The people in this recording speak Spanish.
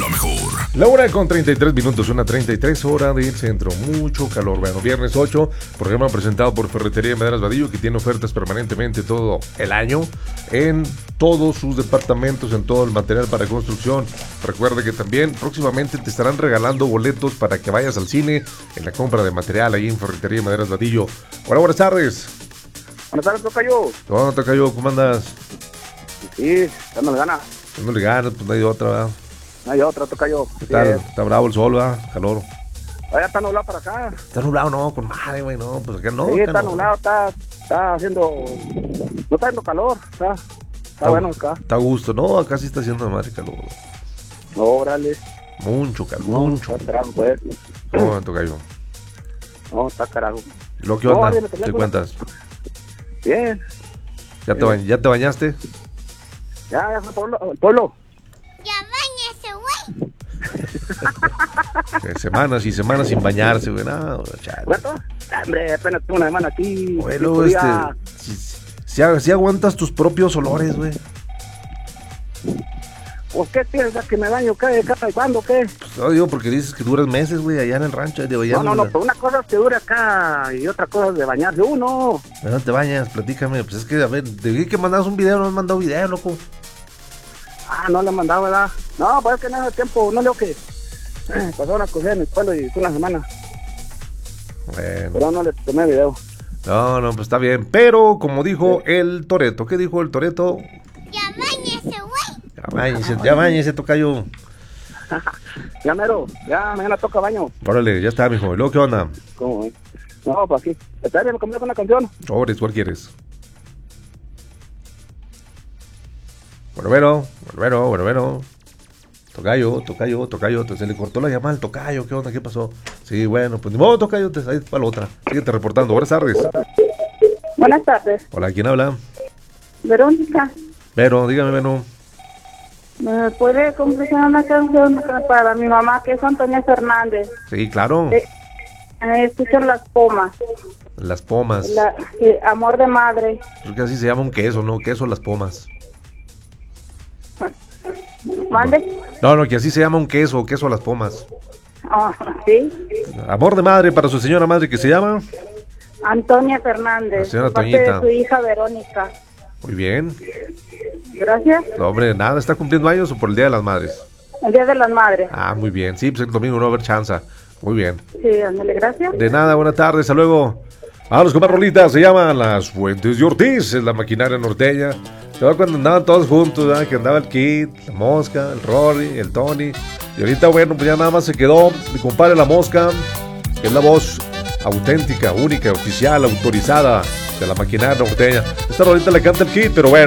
lo mejor. La hora con 33 minutos, una 33 hora del centro. Mucho calor. Bueno, viernes 8, programa presentado por Ferretería Maderas Vadillo, que tiene ofertas permanentemente todo el año en todos sus departamentos, en todo el material para construcción. Recuerda que también próximamente te estarán regalando boletos para que vayas al cine en la compra de material ahí en Ferretería Maderas Vadillo. Hola, buenas tardes. Buenas tardes, tocayo. ¿Cómo tocayo? ¿Cómo andas? Sí, dándole ganas. Dándole ganas, pues no hay otra, ¿verdad? No hay otra, tocayo. ¿Qué tal? Está bravo el sol, ¿verdad? Calor. Allá está nublado para acá. Está nublado, no, con madre, güey, no, pues acá no. Sí, acá está no. nublado, está haciendo... No está haciendo calor, está bueno acá. Está a gusto, no, acá sí está haciendo madre calor. Órale. Mucho calor, No, mucho. está carajo, pues. ¿Cómo tocayo? No, está carajo. ¿Y lo que No, onda? dime, ¿Qué teléfono. cuentas? Bien. ¿Ya te bañaste? Ya fue el pueblo. Ya bañese, güey. Semanas y semanas sin bañarse, güey. No, chale. ¿Cuánto? Hombre, apenas tengo una semana aquí. Bueno, Cinco días. si aguantas tus propios olores, güey. ¿Pues qué piensas que me baño? ¿Qué? ¿Cada cuándo? ¿Qué? Pues no digo porque dices que duras meses, güey, allá en el rancho. No, pues una cosa es que dure acá y otra cosa es de bañarse uno. No te bañas, platícame. Pues es que, a ver, te dije que mandas un video, no has mandado video, loco. Ah, no le he mandado, ¿verdad? No, pues es que en ese tiempo, no leo que pasó una cosa en el pueblo y fue una semana. Bueno. Pero no le tomé video. No, pues está bien. Pero, como dijo el Toreto, ¿qué dijo el Toreto? Ya bañese, güey. Ya bañese, tocayo. Ya mero, ya mañana toca baño. Órale, ya está, mijo. ¿Y luego qué onda? ¿Cómo? No, pues aquí. ¿Está bien? ¿Me comió con una canción? Sobres, ¿cuál quieres? Bueno. Tocayo, se le cortó la llamada al tocayo, ¿qué onda? ¿Qué pasó? Sí, bueno, pues ni modo, tocayo, ahí para la otra. Síguete reportando, buenas tardes. Buenas tardes, Hola, ¿quién habla? Verónica. Vero, dígame, Vero. ¿Me puede complacer una canción para mi mamá, que es Antonia Fernández? Sí, claro, Escuchan Las Pomas, las pomas. Amor de Madre. Creo que así se llama un queso, ¿no? Queso las pomas. ¿Mande? No, que así se llama un queso a las pomas. ¿Sí? Amor de madre para su señora madre, que se llama... Antonia Fernández. La señora de parte Toñita. de su hija Verónica. Muy bien. Gracias. No, hombre, nada, ¿está cumpliendo años o por el Día de las Madres? El Día de las Madres. Ah, muy bien. Sí, pues el domingo no va a haber chanza. Muy bien. Sí, ándale, gracias. De nada, buenas tardes, hasta luego. Vámonos con más rolitas, se llama Las Fuentes de Ortiz, es la maquinaria norteña. Yo cuando andaban todos juntos, ¿verdad? Que andaba el Kid, la Mosca, el Rory, el Tony. Y ahorita, bueno, pues ya nada más se quedó mi compadre La Mosca, que es la voz auténtica, única, oficial, autorizada de la maquinaria norteña. Esta rolita la canta el Kid, pero bueno.